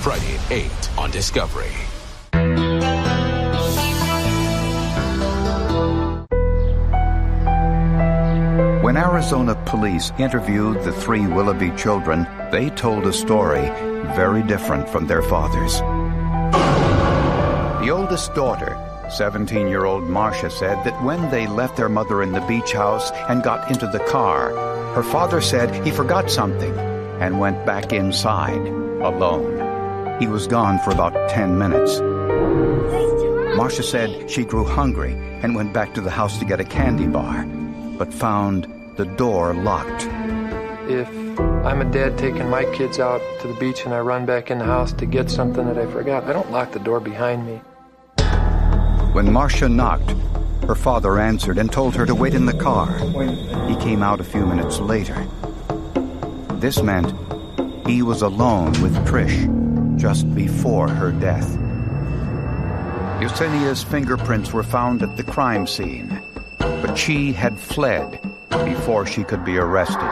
Friday at 8 on Discovery. When Arizona police interviewed the 3 Willoughby children, they told a story very different from their fathers. The oldest daughter, 17-year-old Marcia, said that when they left their mother in the beach house and got into the car, her father said he forgot something and went back inside alone. He was gone for about 10 minutes. Marcia said she grew hungry and went back to the house to get a candy bar, but found the door locked. If I'm a dad taking my kids out to the beach and I run back in the house to get something that I forgot, I don't lock the door behind me. When Marcia knocked, her father answered and told her to wait in the car. He came out a few minutes later. This meant he was alone with Trish just before her death. Yesenia's fingerprints were found at the crime scene, but she had fled before she could be arrested.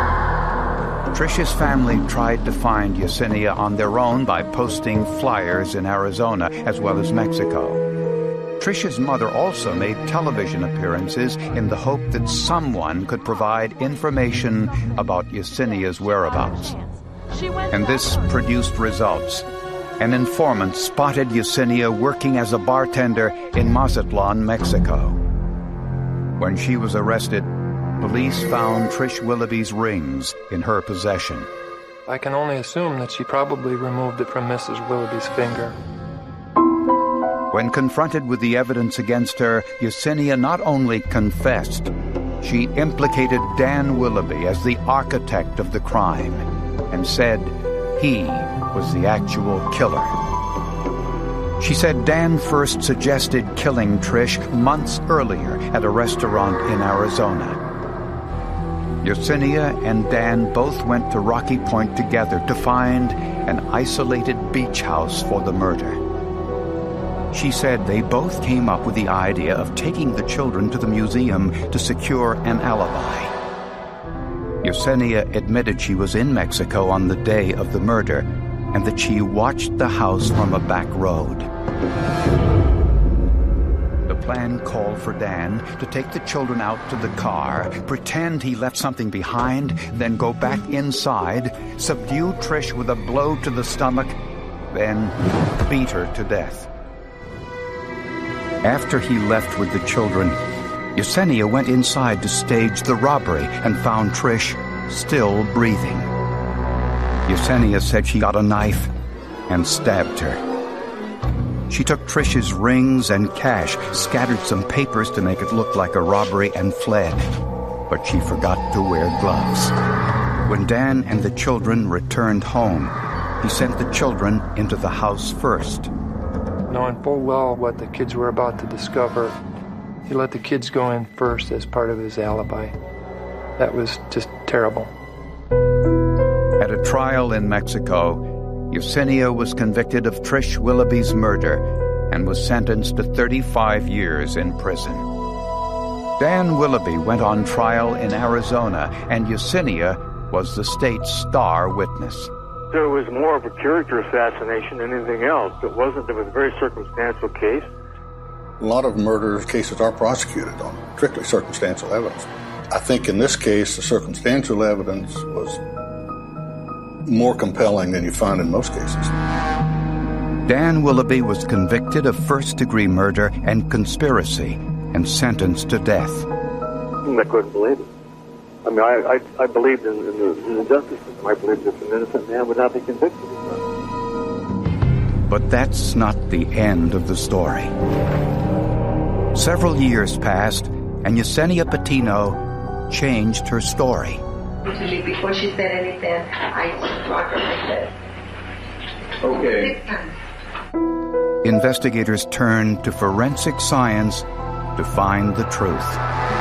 Trish's family tried to find Yesenia on their own by posting flyers in Arizona as well as Mexico. Trish's mother also made television appearances in the hope that someone could provide information about Yesenia's whereabouts. And this produced results. An informant spotted Yesenia working as a bartender in Mazatlan, Mexico. When she was arrested, police found Trish Willoughby's rings in her possession. I can only assume that she probably removed it from Mrs. Willoughby's finger. When confronted with the evidence against her, Yesenia not only confessed, she implicated Dan Willoughby as the architect of the crime and said he was the actual killer. She said Dan first suggested killing Trish months earlier at a restaurant in Arizona. Yesenia and Dan both went to Rocky Point together to find an isolated beach house for the murder. She said they both came up with the idea of taking the children to the museum to secure an alibi. Yesenia admitted she was in Mexico on the day of the murder and that she watched the house from a back road. The plan called for Dan to take the children out to the car, pretend he left something behind, then go back inside, subdue Trish with a blow to the stomach, then beat her to death. After he left with the children, Yesenia went inside to stage the robbery and found Trish still breathing. Yesenia said she got a knife and stabbed her. She took Trish's rings and cash, scattered some papers to make it look like a robbery, and fled. But she forgot to wear gloves. When Dan and the children returned home, he sent the children into the house first. Knowing full well what the kids were about to discover, he let the kids go in first as part of his alibi. That was just terrible. At a trial in Mexico, Yesenia was convicted of Trish Willoughby's murder and was sentenced to 35 years in prison. Dan Willoughby went on trial in Arizona, and Yesenia was the state's star witness. There was more of a character assassination than anything else. It was a very circumstantial case. A lot of murder cases are prosecuted on strictly circumstantial evidence. I think in this case, the circumstantial evidence was more compelling than you find in most cases. Dan Willoughby was convicted of first-degree murder and conspiracy and sentenced to death. I couldn't believe it. I mean, I believed in the justice system. I believed that an innocent man would not be convicted of that. But that's not the end of the story. Several years passed, and Yesenia Patino changed her story. Usually before she said anything, I used to rock her like this. Okay. 6 times. Investigators turned to forensic science to find the truth.